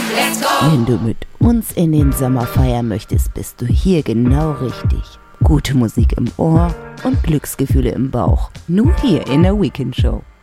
let's go. Wenn du mit uns in den Sommer feiern möchtest, bist du hier genau richtig. Gute Musik im Ohr und Glücksgefühle im Bauch. Nur hier in der Weekend Show.